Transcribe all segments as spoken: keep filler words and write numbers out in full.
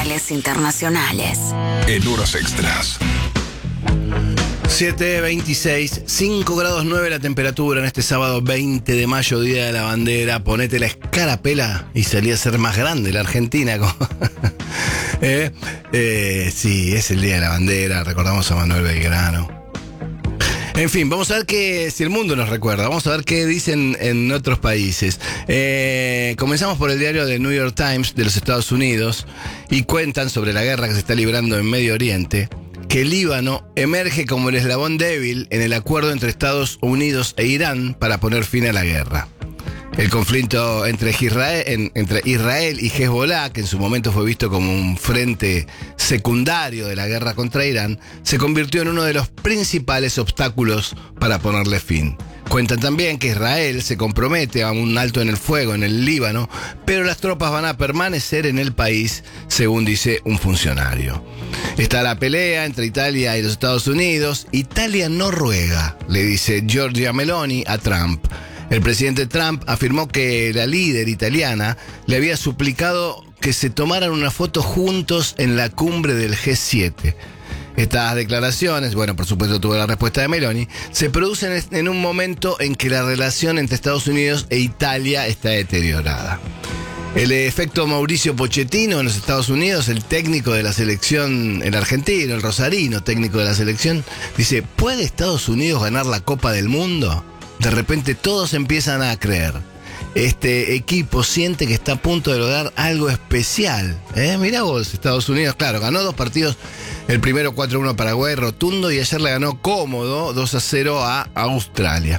nacionales, internacionales. En Horas Extras. siete veintiséis, cinco grados nueve la temperatura en este sábado veinte de mayo, Día de la Bandera. Ponete la escarapela y salí a ser más grande la Argentina. ¿Eh? Eh, sí, es el Día de la Bandera, recordamos a Manuel Belgrano. En fin, vamos a ver qué, si el mundo nos recuerda, vamos a ver qué dicen en otros países. Eh, comenzamos por el diario The New York Times de los Estados Unidos y cuentan sobre la guerra que se está librando en Medio Oriente, que el Líbano emerge como el eslabón débil en el acuerdo entre Estados Unidos e Irán para poner fin a la guerra. El conflicto entre Israel, en, entre Israel y Hezbollah, que en su momento fue visto como un frente secundario de la guerra contra Irán, se convirtió en uno de los principales obstáculos para ponerle fin. Cuentan también que Israel se compromete a un alto en el fuego en el Líbano, pero las tropas van a permanecer en el país, según dice un funcionario. Está la pelea entre Italia y los Estados Unidos. Italia no ruega, le dice Giorgia Meloni a Trump. El presidente Trump afirmó que la líder italiana le había suplicado que se tomaran una foto juntos en la cumbre del G siete. Estas declaraciones, bueno, por supuesto tuvo la respuesta de Meloni, se producen en un momento en que la relación entre Estados Unidos e Italia está deteriorada. El efecto Mauricio Pochettino en los Estados Unidos, el técnico de la selección, el argentino, el rosarino técnico de la selección, dice, ¿puede Estados Unidos ganar la Copa del Mundo? De repente todos empiezan a creer. Este equipo siente que está a punto de lograr algo especial. ¿Eh? Mirá vos, Estados Unidos, claro, ganó dos partidos. El primero cuatro a uno a Paraguay, rotundo, y ayer le ganó cómodo dos a cero a Australia.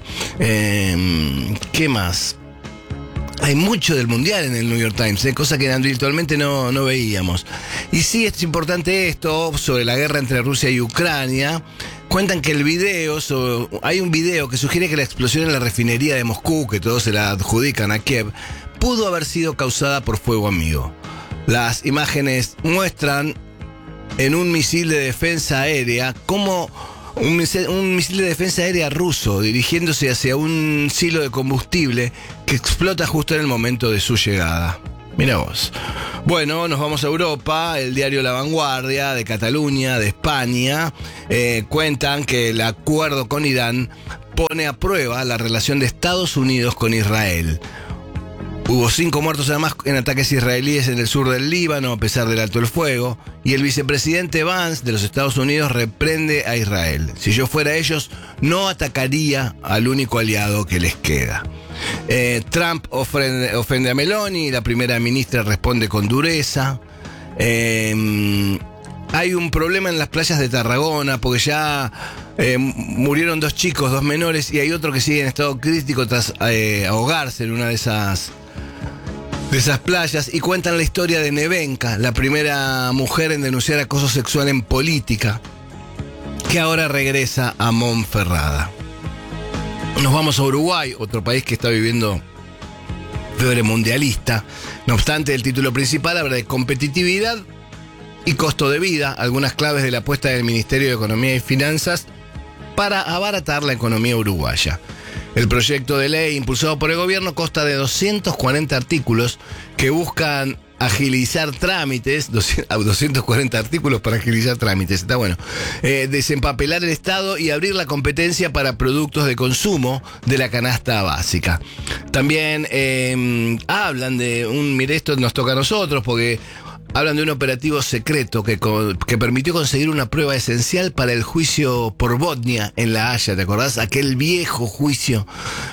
Eh, ¿Qué más? Hay mucho del Mundial en el New York Times, ¿eh? Cosa que habitualmente no, no veíamos. Y sí, es importante esto sobre la guerra entre Rusia y Ucrania. Cuentan que el video, so, hay un video que sugiere que la explosión en la refinería de Moscú, que todos se la adjudican a Kiev, pudo haber sido causada por fuego amigo. Las imágenes muestran en un misil de defensa aérea cómo un misil, un misil de defensa aérea ruso dirigiéndose hacia un silo de combustible que explota justo en el momento de su llegada. Mira vos. Bueno, nos vamos a Europa. El diario La Vanguardia de Cataluña, de España, eh, cuentan que el acuerdo con Irán pone a prueba la relación de Estados Unidos con Israel. Hubo cinco muertos además en ataques israelíes en el sur del Líbano, a pesar del alto el fuego, y el vicepresidente Vance de los Estados Unidos reprende a Israel. Si yo fuera ellos, no atacaría al único aliado que les queda. Eh, Trump ofende, ofende a Meloni, la primera ministra responde con dureza. Eh, hay un problema en las playas de Tarragona porque ya eh, murieron dos chicos, dos menores, y hay otro que sigue en estado crítico tras eh, ahogarse en una de esas, de esas playas. Y cuentan la historia de Nevenka, la primera mujer en denunciar acoso sexual en política, que ahora regresa a Monferrada. Nos vamos a Uruguay, otro país que está viviendo fiebre mundialista. No obstante, el título principal habla de competitividad y costo de vida, algunas claves de la apuesta del Ministerio de Economía y Finanzas para abaratar la economía uruguaya. El proyecto de ley impulsado por el gobierno consta de doscientos cuarenta artículos que buscan agilizar trámites, doscientos cuarenta artículos para agilizar trámites, está bueno, eh, desempapelar el Estado y abrir la competencia para productos de consumo de la canasta básica. También eh, hablan de un, mire, esto nos toca a nosotros porque hablan de un operativo secreto que, que permitió conseguir una prueba esencial para el juicio por Botnia en La Haya. ¿Te acordás? Aquel viejo juicio,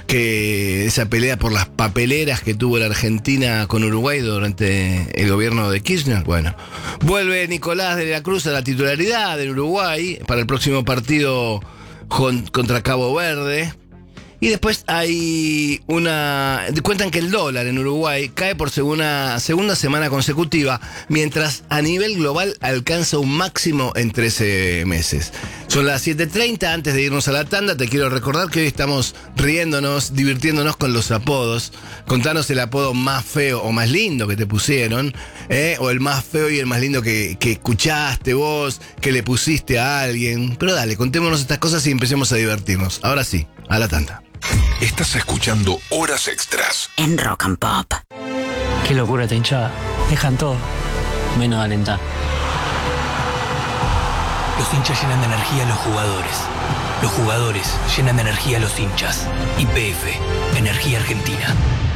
que esa pelea por las papeleras que tuvo la Argentina con Uruguay durante el gobierno de Kirchner. Bueno, vuelve Nicolás de la Cruz a la titularidad del Uruguay para el próximo partido contra Cabo Verde. Y después hay una... Cuentan que el dólar en Uruguay cae por segunda, segunda semana consecutiva, mientras a nivel global alcanza un máximo en trece meses. Son las siete treinta, antes de irnos a la tanda, te quiero recordar que hoy estamos riéndonos, divirtiéndonos con los apodos. Contanos el apodo más feo o más lindo que te pusieron, ¿eh? O el más feo y el más lindo que, que escuchaste vos, que le pusiste a alguien. Pero dale, contémonos estas cosas y empecemos a divertirnos. Ahora sí, a la tanda. Estás escuchando Horas Extras en Rock and Pop. Qué locura esta hinchada. Dejan todo. menos alentar. Los hinchas llenan de energía a los jugadores. Los jugadores llenan de energía a los hinchas. Y P F, Energía Argentina.